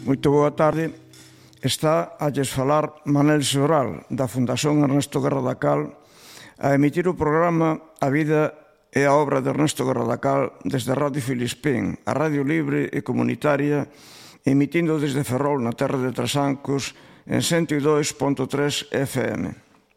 Moito boa tarde. Está a lles falar Manel Sobral, da Fundación Ernesto Guerra da Cal, a emitir o programa A vida e a obra de Ernesto Guerra da Cal desde Radio Filispín, a radio libre e comunitaria, emitindo desde Ferrol, na terra de Trasancos, en 102.3 FM.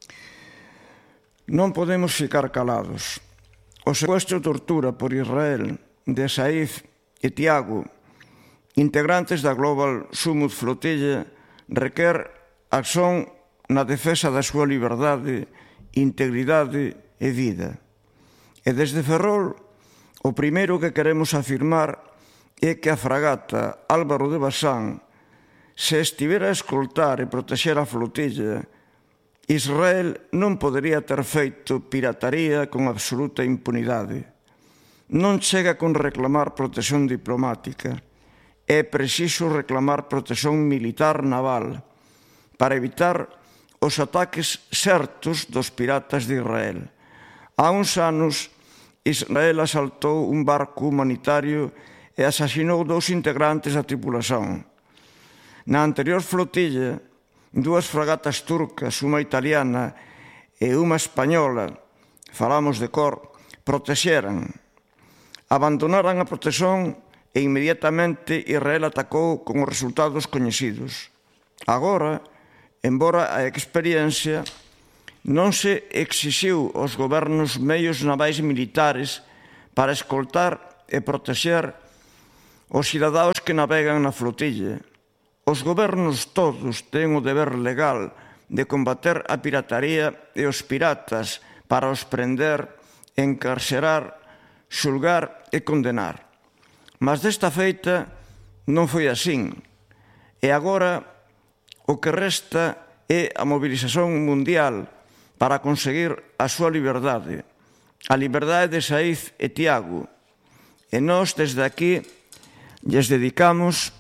Non podemos ficar calados. O secuestro e tortura por Israel de Saif e Tiago, integrantes da Global Sumut Flotilla, requer acción na defensa da súa liberdade, integridade e vida. E desde Ferrol, o primeiro que queremos afirmar é que a fragata Álvaro de Bazán, se estivera a escoltar e protexer a flotilla, Israel non podería ter feito pirataría con absoluta impunidade. Non chega con reclamar protección diplomática. É preciso reclamar protección militar naval para evitar os ataques certos dos piratas de Israel. Há uns anos, Israel asaltou un barco humanitario e asasinou 2 integrantes da tripulación. Na anterior flotilla, 2 fragatas turcas, unha italiana e unha española, falamos de cor, protexeran. Abandonaran a protección e inmediatamente Israel atacou con os resultados coñecidos. Agora, embora a experiencia, non se exixiu aos gobernos meios navais militares para escoltar e protexer os cidadáns que navegan na flotilla. Os gobernos todos ten o deber legal de combater a pirataría e os piratas para os prender, encarcerar, xulgar e condenar. Mas desta feita non foi así. E agora o que resta é a mobilización mundial para conseguir a súa liberdade, a liberdade de Saif e Tiago. E nós, desde aquí, lles dedicamos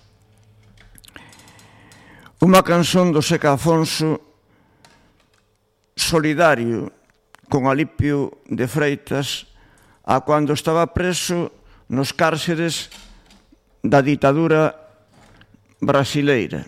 unha canción do Seca Afonso solidario con Alipio de Freitas a cando estaba preso nos cárceres da ditadura brasileira.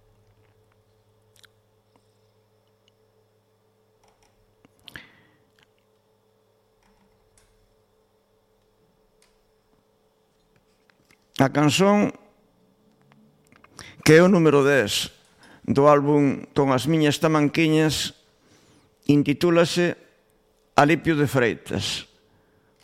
A canción, que é o número 10 do álbum Con as miñas tamanquiñas, intitúlase Alipio de Freitas.